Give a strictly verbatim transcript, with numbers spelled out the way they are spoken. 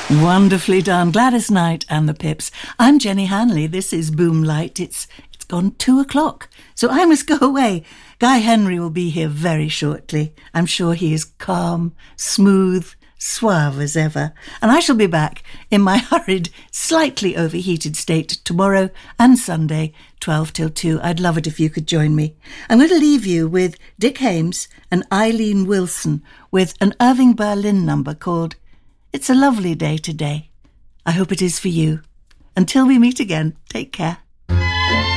Wonderfully done. Gladys Knight and the Pips. I'm Jenny Hanley. This is Boomlight. It's it's gone two o'clock, so I must go away. Guy Henry will be here very shortly. I'm sure he is calm, smooth, suave as ever. And I shall be back in my hurried, slightly overheated state tomorrow and Sunday, twelve till two. I'd love it if you could join me. I'm going to leave you with Dick Hames and Eileen Wilson with an Irving Berlin number called It's a Lovely Day Today. I hope it is for you. Until we meet again, take care.